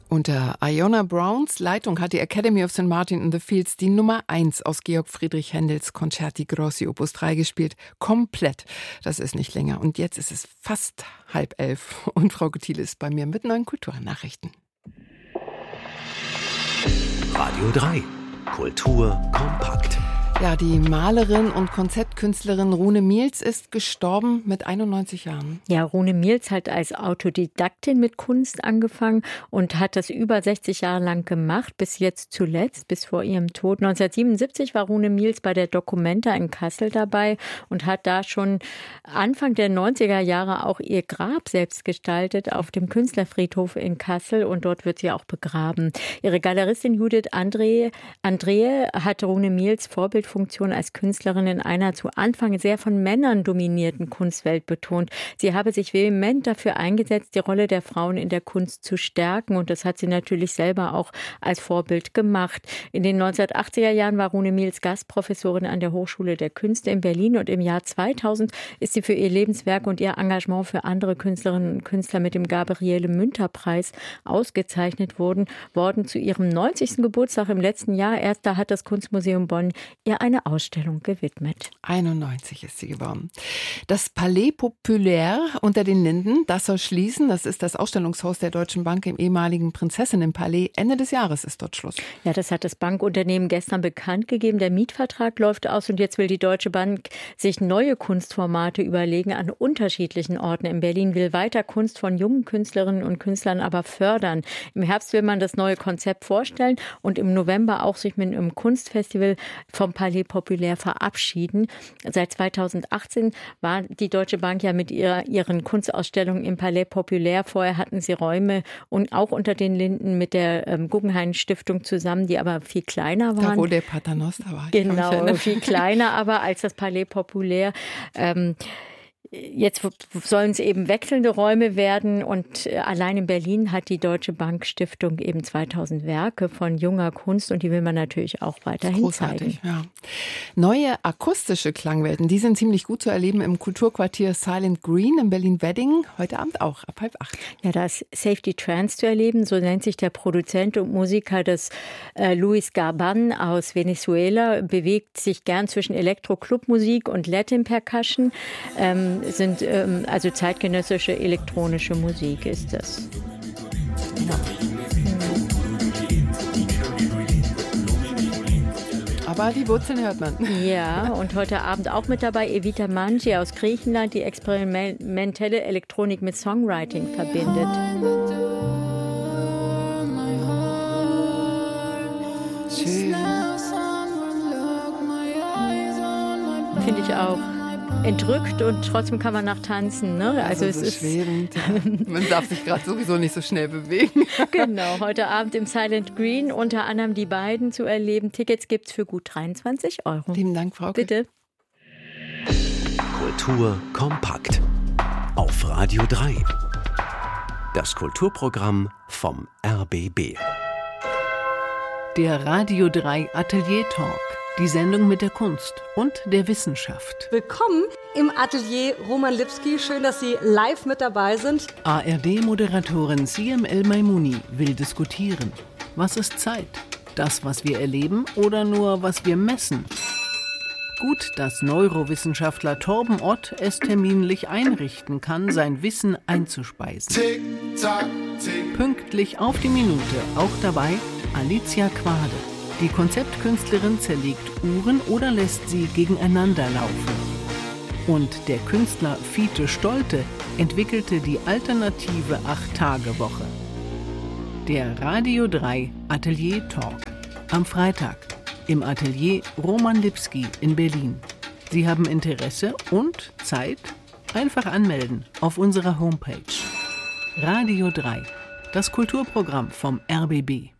Unter Iona Browns Leitung hat die Academy of St. Martin in the Fields die Nummer 1 aus Georg Friedrich Händels Concerti Grossi Opus 3 gespielt. Komplett. Das ist nicht länger. Und jetzt ist es fast 10:30 und Frau Guthiel ist bei mir mit neuen Kulturnachrichten. Radio 3. Kultur kompakt. Ja, die Malerin und Konzeptkünstlerin Rune Miels ist gestorben mit 91 Jahren. Ja, Rune Miels hat als Autodidaktin mit Kunst angefangen und hat das über 60 Jahre lang gemacht, bis jetzt zuletzt, bis vor ihrem Tod. 1977 war Rune Miels bei der Documenta in Kassel dabei und hat da schon Anfang der 90er Jahre auch ihr Grab selbst gestaltet auf dem Künstlerfriedhof in Kassel und dort wird sie auch begraben. Ihre Galeristin Judith Andreae hatte Rune Miels Vorbildfunktion als Künstlerin in einer zu Anfang sehr von Männern dominierten Kunstwelt betont. Sie habe sich vehement dafür eingesetzt, die Rolle der Frauen in der Kunst zu stärken und das hat sie natürlich selber auch als Vorbild gemacht. In den 1980er Jahren war Rune Miels Gastprofessorin an der Hochschule der Künste in Berlin und im Jahr 2000 ist sie für ihr Lebenswerk und ihr Engagement für andere Künstlerinnen und Künstler mit dem Gabriele-Münter-Preis ausgezeichnet worden. Zu ihrem 90. Geburtstag im letzten Jahr erst, da hat das Kunstmuseum Bonn ihr eine Ausstellung gewidmet. 91 ist sie geworden. Das Palais Populaire unter den Linden, das soll schließen. Das ist das Ausstellungshaus der Deutschen Bank im ehemaligen Prinzessinnenpalais. Ende des Jahres ist dort Schluss. Ja, das hat das Bankunternehmen gestern bekannt gegeben. Der Mietvertrag läuft aus und jetzt will die Deutsche Bank sich neue Kunstformate überlegen an unterschiedlichen Orten. In Berlin will weiter Kunst von jungen Künstlerinnen und Künstlern aber fördern. Im Herbst will man das neue Konzept vorstellen und im November auch sich mit einem Kunstfestival vom Palais Populaire verabschieden. Seit 2018 war die Deutsche Bank ja mit ihren Kunstausstellungen im Palais Populaire. Vorher hatten sie Räume und auch unter den Linden mit der Guggenheim Stiftung zusammen, die aber viel kleiner waren. Da wo der Paternoster war. Genau, viel kleiner aber als das Palais Populaire. Jetzt sollen es eben wechselnde Räume werden und allein in Berlin hat die Deutsche Bank Stiftung eben 2000 Werke von junger Kunst und die will man natürlich auch weiterhin zeigen. Ja. Neue akustische Klangwelten, die sind ziemlich gut zu erleben im Kulturquartier Silent Green in Berlin-Wedding, heute Abend auch ab 7:30. Ja, da ist Safety Trance zu erleben, so nennt sich der Produzent und Musiker des Luis Gaban aus Venezuela, bewegt sich gern zwischen Elektro-Club-Musik und Latin Percussion. Sind also zeitgenössische elektronische Musik ist das. Ja. Aber die Wurzeln hört man. Ja, und heute Abend auch mit dabei Evita Manji aus Griechenland, die experimentelle Elektronik mit Songwriting verbindet. Schön. Finde ich auch. Entrückt und trotzdem kann man nachtanzen. Ne? Also es ist schwebend. Ja. Man darf sich gerade sowieso nicht so schnell bewegen. Genau, heute Abend im Silent Green unter anderem die beiden zu erleben. Tickets gibt's für gut 23 €. Lieben Dank, Frau Bitte. Kultur kompakt. Auf Radio 3. Das Kulturprogramm vom RBB. Der Radio 3 Atelier Talk. Die Sendung mit der Kunst und der Wissenschaft. Willkommen im Atelier Roman Lipski. Schön, dass Sie live mit dabei sind. ARD-Moderatorin Siem El-Maimouni will diskutieren. Was ist Zeit? Das, was wir erleben oder nur, was wir messen? Gut, dass Neurowissenschaftler Torben Ott es terminlich einrichten kann, sein Wissen einzuspeisen. Tick, tack, tick. Pünktlich auf die Minute, auch dabei Alicia Quade. Die Konzeptkünstlerin zerlegt Uhren oder lässt sie gegeneinander laufen. Und der Künstler Fiete Stolte entwickelte die alternative 8-Tage-Woche. Der Radio 3 Atelier Talk. Am Freitag im Atelier Roman Lipski in Berlin. Sie haben Interesse und Zeit? Einfach anmelden auf unserer Homepage. Radio 3, das Kulturprogramm vom RBB.